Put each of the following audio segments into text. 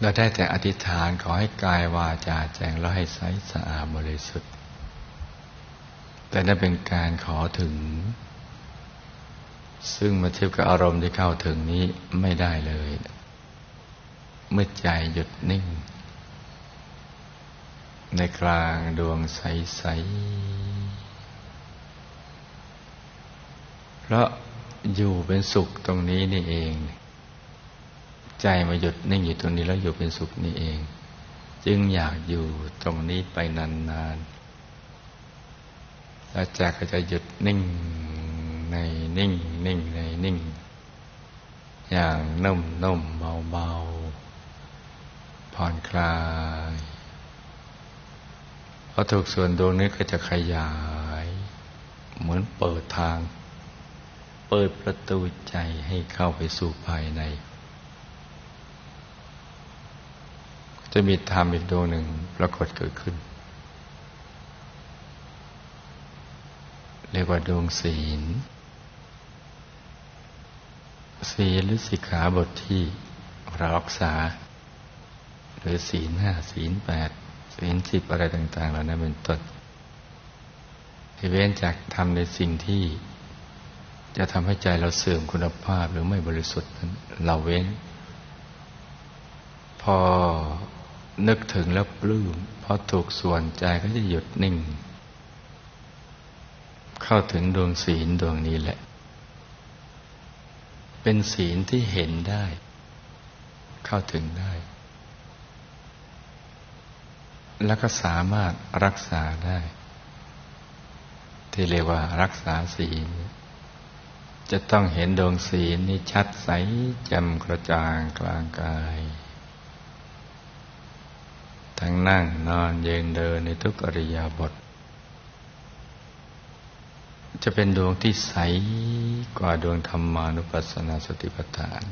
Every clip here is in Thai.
เราได้แต่อธิษฐานขอให้กายวาจาแจ้งแล้วให้ใสสะอาดบริสุทธิ์แต่นั่นเป็นการขอถึงซึ่งมาเทียบกับอารมณ์ที่เข้าถึงนี้ไม่ได้เลยเมื่อใจหยุดนิ่งในกลางดวงใสๆเพราะอยู่เป็นสุขตรงนี้นี่เองใจมาหยุดนิ่งอยู่ตรงนี้แล้วอยู่เป็นสุขนี่เองจึงอยากอยู่ตรงนี้ไปนานๆแล้วใจก็จะหยุดนิ่งในนิ่งนิ่งในนิ่งอย่างนุ่มเบาๆผ่อนคลายพอถูกส่วนดวงนี้ก็จะขยายเหมือนเปิดทางเปิดประตูใจให้เข้าไปสู่ภายในจะมีธรรมอีกดวงหนึ่งปรากฏเกิดขึ้นเรียกว่าดวงศีลหรือสิกขาบทที่เรารักษาหรือศีล 5 ศีล 8 ศีล 10อะไรต่างๆเหล่านั้นเป็นต้นที่เว้นจากทำในสิ่งที่จะทำให้ใจเราเสื่อมคุณภาพหรือไม่บริสุทธิ์นั้นเราเว้นพอนึกถึงแล้วปลื้มพอถูกส่วนใจก็จะหยุดนิ่งเข้าถึงดวงศีลดวงนี้แหละเป็นศีลที่เห็นได้เข้าถึงได้แล้วก็สามารถรักษาได้ที่เรียกว่ารักษาศีลจะต้องเห็นดวงศีลนี้ชัดใสแจ่มกระจ่างกลางกายทั้งนั่งนอนยืนเดินในทุกอิริยาบถจะเป็นดวงที่ใสกว่าดวงธรรมานุปัสสนาสติปัฏฐาน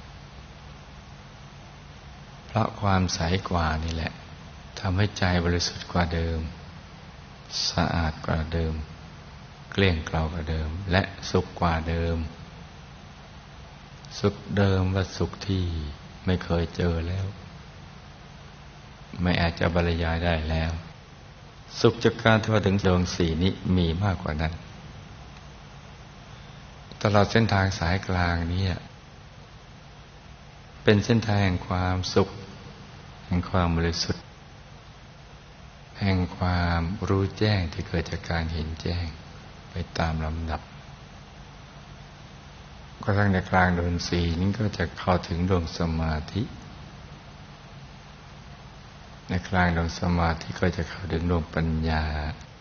เพราะความใสกว่านี่แหละทำให้ใจบริสุทธิ์กว่าเดิมสะอาดกว่าเดิมเกลี้ยงเกลากว่าเดิมและสุขกว่าเดิมสุขเดิมว่าสุขที่ไม่เคยเจอแล้วไม่อาจจะบรรยายได้แล้วสุขจากการที่มาถึงดวงศีลนี้มีมากกว่านั้นตลอดเส้นทางสายกลางนี้เป็นเส้นทางแห่งความสุขแห่งความบริสุทธิ์แห่งความรู้แจ้งที่เกิดจากการเห็นแจ้งไปตามลำดับก็ทั้งในกลางดวงศีลก็จะเข้าถึงดวงสมาธิในกลางดวงสมาธิก็จะเข้าถึงดวงปัญญา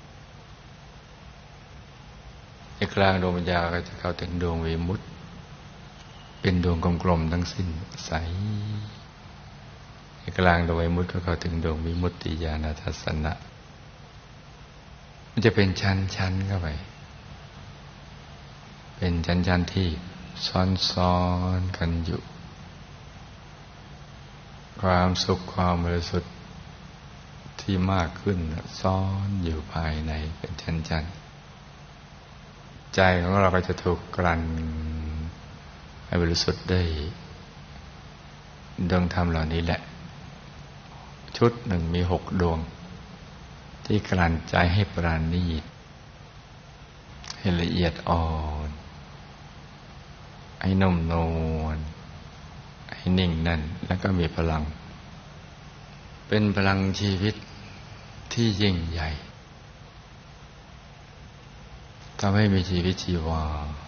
ในกลางดวงปัญญาก็จะเข้าถึงดวงวิมุตติเป็นดวงกลมๆทั้งสิ้นใสในกลางดวงวิมุตติก็เข้าถึงดวงวิมุตติญาณทัสสนะมันจะเป็นชั้นๆเข้าไปเป็นชั้นๆที่ซ้อนๆกันอยู่ความสุขความบริสุทธิ์ที่มากขึ้นซ้อนอยู่ภายในเป็นชั้นๆใจของเราก็จะถูกกลั่นให้บริสุทธิ์ได้ดวงธรรมเหล่านี้แหละชุดหนึ่งมี6 ดวงที่กลั่นใจให้ปราณีตให้ละเอียดอ่อนให้นุ่มนวลให้นิ่งนั่นแล้วก็มีพลังเป็นพลังชีวิตที่ยิ่งใหญ่ทำให้มีชีวิตชีวา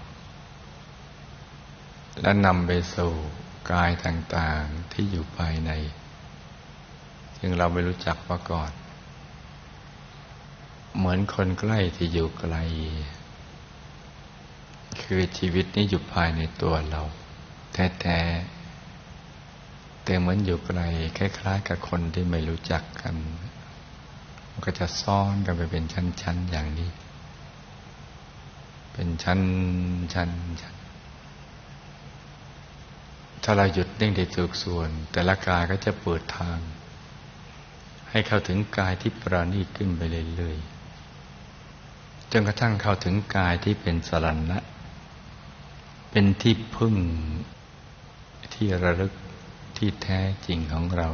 และนำไปสู่กายต่างๆที่อยู่ภายในซึ่งเราไม่รู้จักมาก่อนเหมือนคนใกล้ที่อยู่ไกลคือชีวิตนี้อยู่ภายในตัวเราแท้ๆแต่เหมือนอยู่ไกลคล้ายๆกับคนที่ไม่รู้จักกันมันก็จะซ่อนกันไปเป็นชั้นๆอย่างนี้เป็นชั้นถ้าเราหยุดนิ่งได้ถูกส่วนแต่ละกายก็จะเปิดทางให้เข้าถึงกายที่ปราณีตขึ้นไปเรื่อยๆจนกระทั่งเข้าถึงกายที่เป็นสรณะเป็นที่พึ่งที่ระลึกที่แท้จริงของเรา